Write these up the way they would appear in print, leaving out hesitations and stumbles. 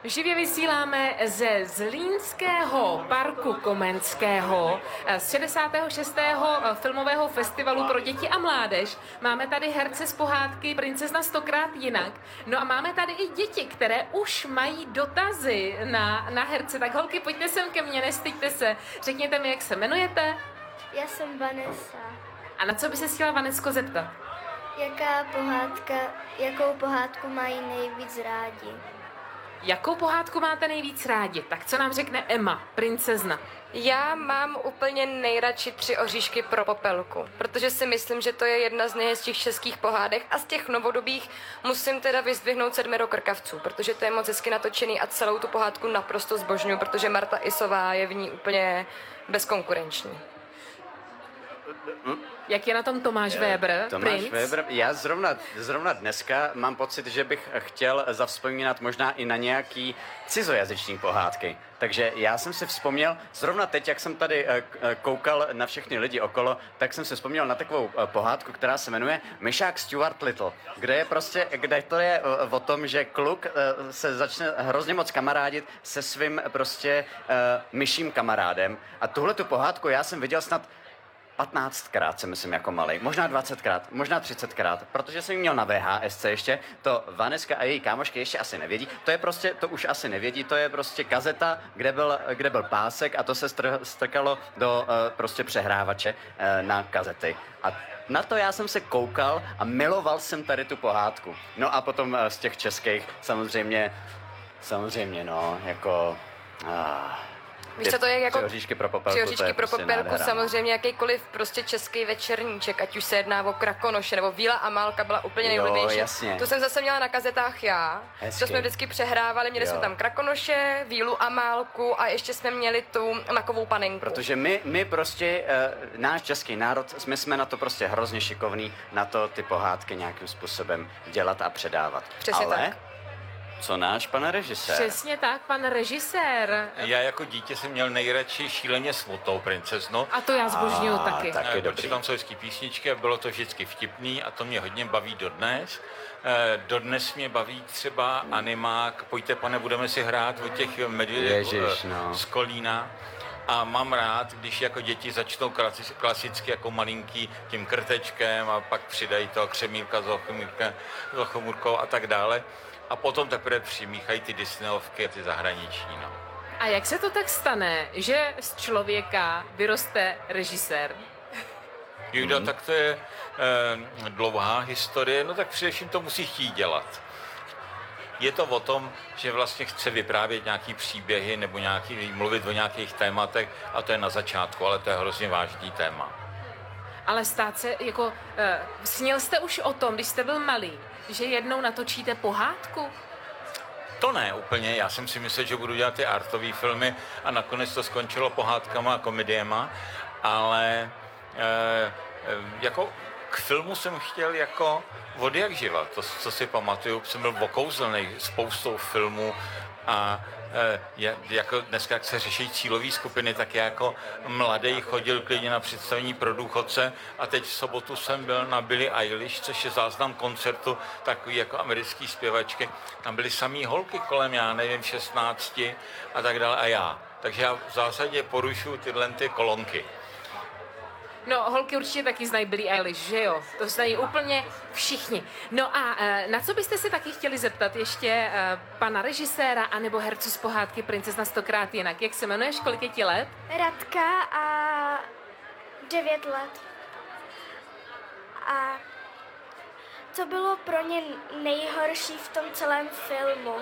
Živě vysíláme ze Zlínského parku Komenského z 66. filmového festivalu pro děti a mládež. Máme tady herce z pohádky Princezna stokrát jinak. No a máme tady i děti, které už mají dotazy na herce. Tak holky, pojďte sem ke mně, nestyďte se. Řekněte mi, jak se jmenujete. Já jsem Vanessa. A na co by se chtěla Vanesko zeptat? Jakou pohádku mají nejvíc rádi? Jakou pohádku máte nejvíc rádi? Tak co nám řekne Emma, princezna? Já mám úplně nejradši 3 oříšky pro Popelku, protože si myslím, že to je jedna z nejhezčích českých pohádek a z těch novodobých musím teda vyzdvihnout 7 krkavců, protože to je moc hezky natočený a celou tu pohádku naprosto zbožňuju, protože Marta Isová je v ní úplně bezkonkurenční. Jak je na tom Tomáš Weber? Tomáš Weber, já zrovna dneska mám pocit, že bych chtěl zavzpomínat možná i na nějaký cizojazyční pohádky. Takže já jsem si vzpomněl, zrovna teď, jak jsem tady koukal na všechny lidi okolo, tak jsem si vzpomněl na takovou pohádku, která se jmenuje Myšák Stuart Little, kde to je o tom, že kluk se začne hrozně moc kamarádit se svým myším kamarádem. A tuhle tu pohádku já jsem viděl snad 15krát, si myslím, jako malej. Možná 20krát, možná 30krát, protože jsem ji měl na VHS ještě. To Vaneska a její kámošky ještě asi nevědí. To už asi nevědí, to je prostě kazeta, kde byl pásek a to se strkalo do přehrávače na kazety. A na to já jsem se koukal a miloval jsem tady tu pohádku. No a potom z těch českých samozřejmě, no, jako... Víš, co to je jako 3 oříšky pro Popelku, 3 oříšky pro Popelku, nádhera. samozřejmě jakýkoliv prostě český večerníček, ať už se jedná o Krakonoše nebo Víla Amálka byla úplně nejoblíbenější. Jasně. To jsem zase měla na kazetách já. Hezky. To jsme vždycky přehrávali, měli jsme tam Krakonoše, Vílu Amálku a ještě jsme měli tu Makovou panenku. Protože my prostě, náš český národ, my jsme na to prostě hrozně šikovní, na to ty pohádky nějakým způsobem dělat a předávat. Přesně Ale tak. Co náš pan režisér? Přesně tak, pan režisér. Já jako dítě jsem měl nejradši Šíleně smutnou princeznu. A to já zbožňuju taky. Taky dobrý. Protože tam jsou hezký písničky a bylo to vždycky vtipný a to mě hodně baví dodnes. Dodnes mě baví třeba animák Pojďte, pane, budeme si hrát o těch medvědů z Kolína. A mám rád, když jako děti začnou klasicky jako malinký tím krtečkem a pak přidají toho Křemílka s Ochomůrkou a tak dále. A potom teprve přimíchají ty Disneyovky a ty zahraniční, no. A jak se to tak stane, že z člověka vyroste režisér? Jde, tak to je dlouhá historie, no tak především to musí chtít dělat. Je to o tom, že vlastně chce vyprávět nějaký příběhy nebo mluvit o nějakých tématech a to je na začátku, ale to je hrozně vážný téma. Ale stát se, jako, snil jste už o tom, když jste byl malý, že jednou natočíte pohádku? To ne úplně, já jsem si myslel, že budu dělat ty artové filmy a nakonec to skončilo pohádkama a komediema, ale jako k filmu jsem chtěl jako od jak živa, to, co si pamatuju, jsem byl okouzlený spoustou filmů a jako dneska, jak se řeší cílové skupiny, tak já jako mladý chodil klidně na představení pro důchodce a teď v sobotu jsem byl na Billie Eilish, což je záznam koncertu takový jako americký zpěvačky. Tam byly samý holky kolem, já nevím, 16 a tak dále a já. Takže já v zásadě porušuju tyhle ty kolonky. No, holky určitě taky znají Billie Eilish, že jo? To znají úplně všichni. No a na co byste se taky chtěli zeptat ještě pana režiséra anebo herců z pohádky Princezna stokrát jinak? Jak se jmenuješ, kolik je ti let? Radka a 9 let. A co bylo pro ně nejhorší v tom celém filmu?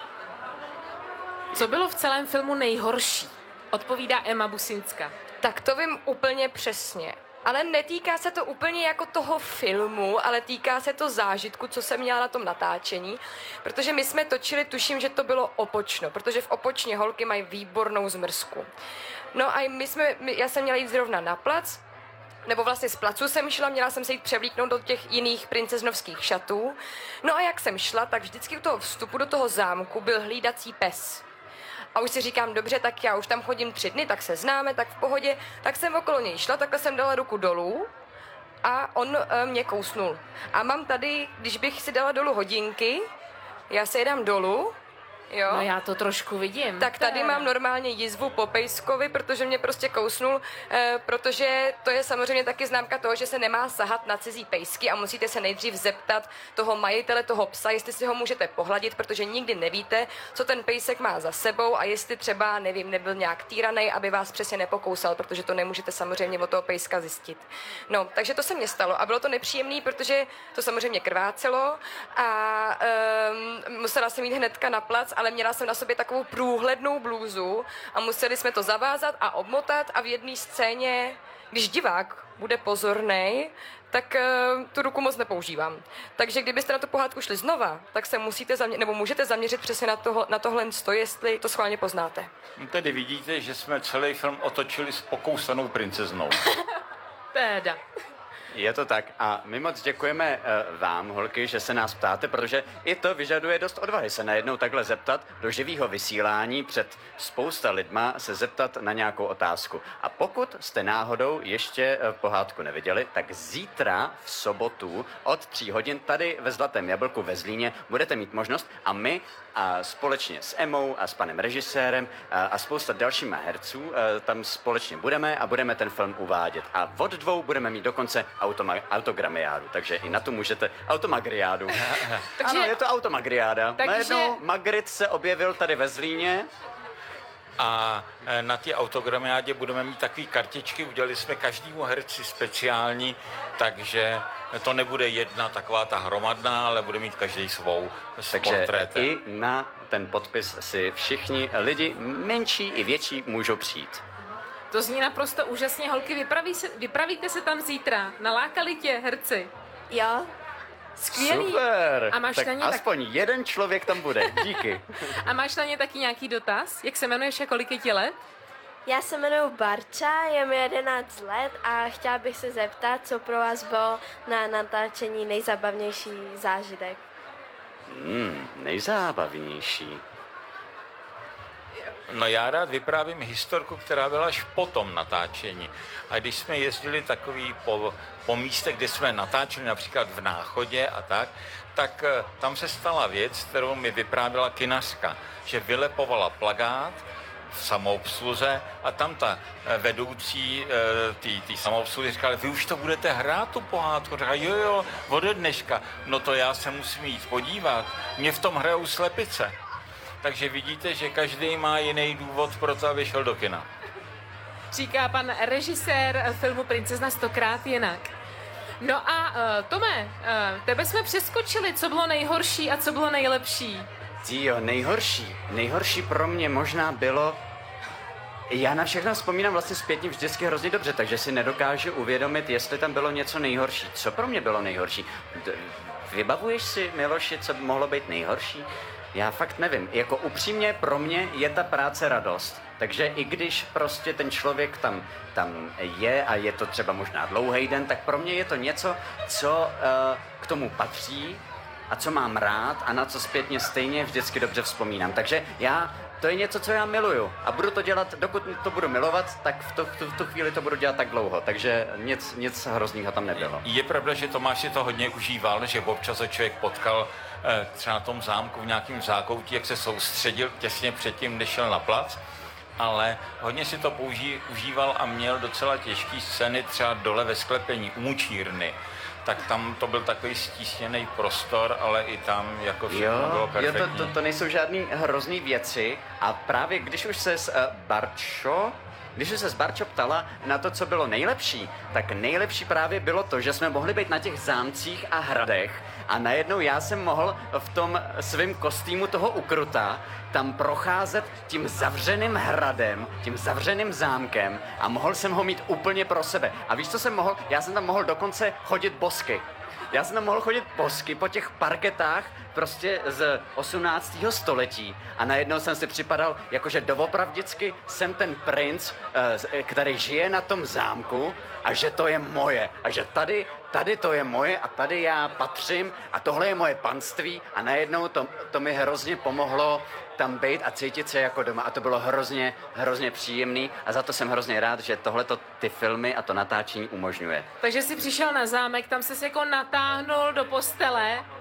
Co bylo v celém filmu nejhorší? Odpovídá Emma Businská. Tak to vím úplně přesně. Ale netýká se to úplně jako toho filmu, ale týká se to zážitku, co jsem měla na tom natáčení, protože my jsme točili, tuším, že to bylo Opočno, protože v Opočně holky mají výbornou zmrzku. No a já jsem měla jít zrovna na plac, nebo vlastně z placu jsem šla, měla jsem se jít převlíknout do těch jiných princeznovských šatů. No a jak jsem šla, tak vždycky u toho vstupu do toho zámku byl hlídací pes. A už si říkám, dobře, tak já už tam chodím 3 dny, tak se známe, tak v pohodě. Tak jsem okolo něj šla, takhle jsem dala ruku dolů a on mě kousnul. A mám tady, když bych si dala dolů hodinky, já se jedám dolů Jo? No já to trošku vidím. Tak tady mám normálně jizvu po pejskovi, protože mě prostě kousnul, protože to je samozřejmě taky známka toho, že se nemá sahat na cizí pejsky a musíte se nejdřív zeptat toho majitele toho psa, jestli si ho můžete pohladit, protože nikdy nevíte, co ten pejsek má za sebou a jestli třeba, nevím, nebyl nějak týranej, aby vás přesně nepokousal, protože to nemůžete samozřejmě od toho pejska zjistit. No, takže to se mně stalo a bylo to nepříjemné, protože to samozřejmě krvácelo a musela jsem jít hnedka na plac, ale měla jsem na sobě takovou průhlednou blůzu a museli jsme to zavázat a obmotat a v jedné scéně, když divák bude pozornej, tak tu ruku moc nepoužívám. Takže kdybyste na tu pohádku šli znova, tak se můžete zaměřit přesně na tohle, jestli to schválně poznáte. Tedy vidíte, že jsme celý film otočili s pokousanou princeznou. Teda. Je to tak a my moc děkujeme vám, holky, že se nás ptáte, protože i to vyžaduje dost odvahy se najednou takhle zeptat do živého vysílání před spousta lidma se zeptat na nějakou otázku. A pokud jste náhodou ještě pohádku neviděli, tak zítra v sobotu od 3 hodin tady ve Zlatém jablku ve Zlíně budete mít možnost a my a společně s Emou a s panem režisérem a spousta dalšíma herců tam společně budeme a budeme ten film uvádět. A od 2 budeme mít dokonce autogramiádu, takže i na tu můžete automagriádu. Ano, je to automagriáda. Najednou Magritte se objevil tady ve Zlíně. A na té autogramiádě budeme mít takové kartičky, udělali jsme každému herci speciální, takže to nebude jedna taková ta hromadná, ale bude mít každý svou s portrétem. I na ten podpis si všichni lidi menší i větší můžou přijít. To zní naprosto úžasně, holky, vypravíte se tam zítra. Nalákali tě herci. Jo? Skvělý. Super, A máš tak na ně aspoň jeden člověk tam bude, díky. A máš na ně taky nějaký dotaz? Jak se jmenuješ a kolik je ti let? Já se jmenuji Barča, je mi 11 let a chtěla bych se zeptat, co pro vás bylo na natáčení nejzábavnější zážitek. Nejzábavnější. No já rád vyprávím historku, která byla až po tom natáčení. A když jsme jezdili takový po místech, kde jsme natáčeli například v Náchodě a tak tam se stala věc, kterou mi vyprávěla kinařka, že vylepovala plakát v samoobsluze a tam ta vedoucí tý samoobsluhy říkala, vy už to budete hrát tu pohádku? Říkala, jo, ode dneška. No to já se musím jít podívat. Mě v tom hrajou slepice. Takže vidíte, že každý má jiný důvod pro to, aby šel do kina. Říká pan režisér filmu Princezna 100krát jinak. No a Tome, tebe jsme přeskočili, co bylo nejhorší a co bylo nejlepší. Jo, nejhorší pro mě možná bylo, já na všechno vzpomínám vlastně zpětně vždycky hrozně dobře, takže si nedokážu uvědomit, jestli tam bylo něco nejhorší. Co pro mě bylo nejhorší? Vybavuješ si, Miloši, co mohlo být nejhorší? Já fakt nevím. Jako upřímně pro mě je ta práce radost. Takže i když prostě ten člověk tam je a je to třeba možná dlouhý den, tak pro mě je to něco, co k tomu patří a co mám rád a na co zpětně stejně vždycky dobře vzpomínám. Takže to je něco, co já miluju a budu to dělat, dokud to budu milovat, tak v tu chvíli to budu dělat tak dlouho, takže nic hroznýho tam nebylo. Je pravda, že Tomáš si to hodně užíval, že občas ho člověk potkal třeba na tom zámku v nějakém zákoutí, jak se soustředil těsně předtím, než šel na plac, ale hodně si to užíval a měl docela těžký scény třeba dole ve sklepení u mučírny. Tak tam to byl takový stísněný prostor, ale i tam jako všechno bylo perfektní. To nejsou žádný hrozný věci a právě když už se s Barčo ptala na to, co bylo nejlepší, tak nejlepší právě bylo to, že jsme mohli být na těch zámcích a hradech a najednou já jsem mohl v tom svém kostýmu toho ukruta tam procházet tím zavřeným hradem, tím zavřeným zámkem a mohl jsem ho mít úplně pro sebe. A víš, co jsem mohl? Já jsem tam mohl dokonce chodit bosky. Já jsem tam mohl chodit bosky po těch parketách prostě z 18. století a najednou jsem si připadal, jakože doopravdicky jsem ten princ, který žije na tom zámku a že to je moje a že tady to je moje a tady já patřím a tohle je moje panství a najednou to mi hrozně pomohlo tam být a cítit se jako doma a to bylo hrozně příjemný a za to jsem hrozně rád, že tohleto ty filmy a to natáčení umožňuje. Takže jsi přišel na zámek, tam ses jako natáhnul do postele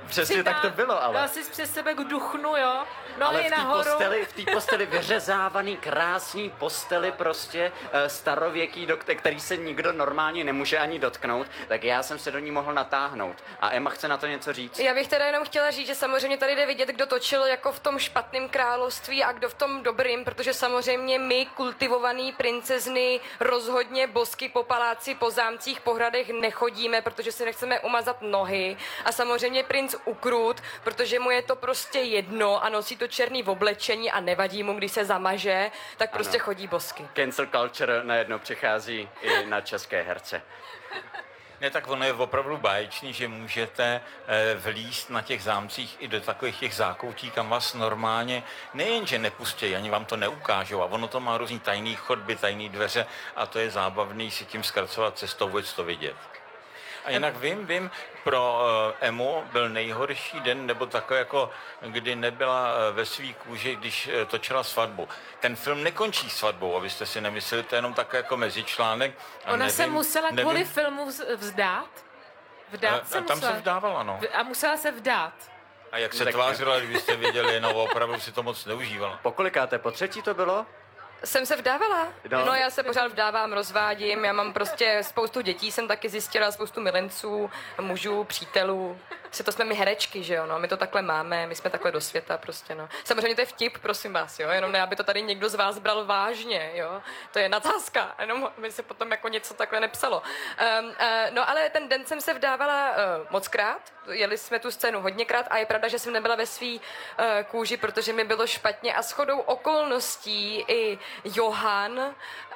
Přesně tak to bylo, ale. Dal jsi přes sebe k duchnu, jo? No Ale i nahoru. v té posteli vyřezávaný, krásný posteli prostě starověký, který se nikdo normálně nemůže ani dotknout, tak já jsem se do ní mohl natáhnout. A Emma chce na to něco říct. Já bych teda jenom chtěla říct, že samozřejmě tady jde vidět, kdo točil jako v tom špatném království a kdo v tom dobrým, protože samozřejmě my, kultivovaný princezny, rozhodně bosky po paláci, po zámcích, po hradech nechodíme, protože si nechceme umazat nohy. A samozřejmě princ Ukrut, protože mu je to prostě jedno a nosí to černý oblečení a nevadí mu, když se zamaže, tak prostě chodí bosky. Cancel culture najednou přichází i na české herce. Ne, tak ono je opravdu báječný, že můžete vlízt na těch zámcích i do takových těch zákoutí, kam vás normálně nejenže nepustějí, ani vám to neukážou. A ono to má různý tajný chodby, tajný dveře a to je zábavný si tím zkracovat cestou, vůbec to vidět. A jinak vím, pro Emu byl nejhorší den, nebo takový jako, kdy nebyla ve svý kůži, když točila svatbu. Ten film nekončí svatbou, abyste si nemysleli, to je jenom takový jako mezičlánek. Ona se musela kvůli filmu vzdát? Vdát se tam musela. se vdávala, no. A musela se vdát. A jak se Tak- tvářila, kdybyste věděli, no opravdu si to moc neužívala. Pokolikáte? Po třetí to bylo? Jsem se vdávala? No. No já se pořád vdávám, rozvádím, já mám prostě spoustu dětí, jsem taky zjistila, spoustu milenců, mužů, přítelů. Si to jsme my herečky, že jo, no, my to takhle máme, my jsme takhle do světa prostě, no. Samozřejmě to je vtip, prosím vás, jo, jenom ne, aby to tady někdo z vás bral vážně, jo. To je nadsázka, jenom by se potom jako něco takhle nepsalo. No ale ten den jsem se vdávala mockrát, jeli jsme tu scénu hodněkrát a je pravda, že jsem nebyla ve svý kůži, protože mi bylo špatně a shodou okolností i Johan,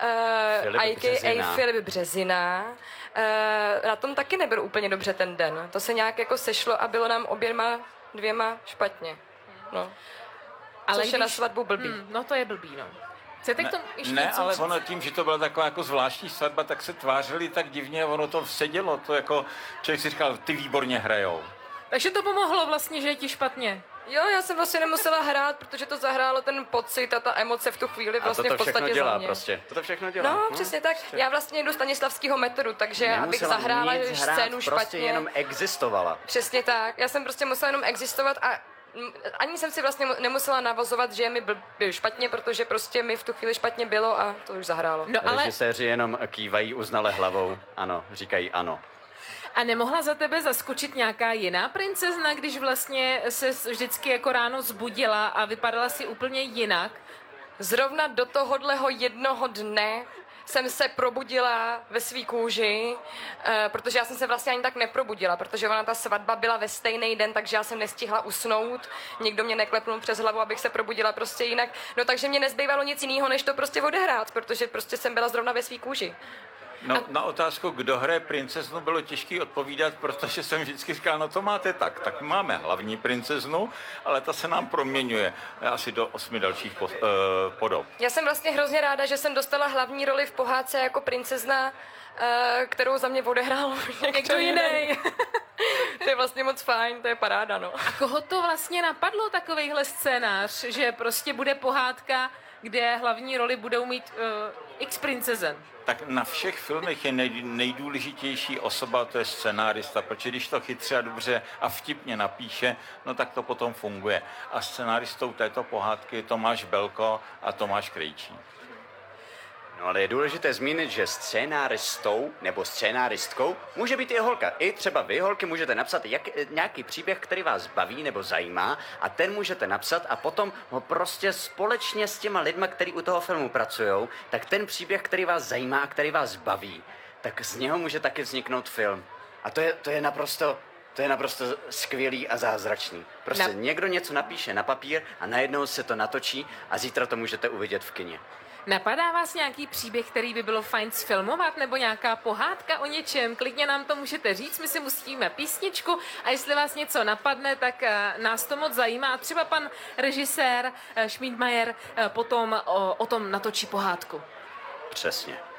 a.k.a. Filip Březina, na tom taky nebyl úplně dobře ten den. To se nějak jako sešlo a bylo nám dvěma špatně. No. Ale což je na svatbu blbý. No to je blbý, no. Chcete k tomu ještě Ne, něco ale říct? ono tím, že to byla taková jako zvláštní svatba, tak se tvářili tak divně a ono to sedělo. To jako člověk si říkal, ty výborně hrajou. Takže to pomohlo vlastně, že je ti špatně. Jo, já jsem vlastně nemusela hrát, protože to zahrálo ten pocit a ta emoce v tu chvíli A vlastně to v podstatě všechno dělá za mě. prostě. To všechno dělá. No, přesně tak. Já vlastně jdu Stanislavského metodu, takže abych Nemusela zahrála nic hrát, scénu prostě špatně. jenom existovala. Přesně tak. Já jsem prostě musela jenom existovat a ani jsem si vlastně nemusela navazovat, že mi byl špatně, protože prostě mi v tu chvíli špatně bylo a to už zahrálo. No ale Režiséři jenom kývají uznale hlavou. Ano, říkají ano. a nemohla za tebe zaskočit nějaká jiná princezna, když vlastně se vždycky jako ráno zbudila a vypadala si úplně jinak? Zrovna do tohohleho jednoho dne jsem se probudila ve svý kůži, protože já jsem se vlastně ani tak neprobudila, protože ona ta svatba byla ve stejný den, takže já jsem nestihla usnout, nikdo mě neklepnul přes hlavu, abych se probudila prostě jinak. No takže mě nezbývalo nic jiného, než to prostě odehrát, protože prostě jsem byla zrovna ve svý kůži. No, na otázku, kdo hraje princeznu, bylo těžké odpovídat, protože jsem vždycky říkal, no to máte tak máme hlavní princeznu, ale ta se nám proměňuje asi do 8 dalších podob. Já jsem vlastně hrozně ráda, že jsem dostala hlavní roli v pohádce jako princezna, kterou za mě odehrál někdo jiný. To je vlastně moc fajn, to je paráda, no. A koho to vlastně napadlo, takovejhle scénář, že prostě bude pohádka, kde hlavní roli budou mít x princezen? Tak na všech filmech je nejdůležitější osoba, to je scenárista, protože když to chytře a dobře a vtipně napíše, no tak to potom funguje. A scenáristou této pohádky je Tomáš Belko a Tomáš Krejčí. No ale je důležité zmínit, že scénáristou nebo scénáristkou může být i holka. I třeba vy, holky, můžete napsat nějaký příběh, který vás baví nebo zajímá a ten můžete napsat a potom ho prostě společně s těma lidma, kteří u toho filmu pracujou, tak ten příběh, který vás zajímá a který vás baví, tak z něho může taky vzniknout film. A to je naprosto skvělý a zázračný. Prostě někdo něco napíše na papír a najednou se to natočí a zítra to můžete uvidět v kině. Napadá vás nějaký příběh, který by bylo fajn sfilmovat, nebo nějaká pohádka o něčem? Klidně nám to můžete říct, my si pustíme písničku a jestli vás něco napadne, tak nás to moc zajímá. A třeba pan režisér Schmidmajer potom o tom natočí pohádku. Přesně.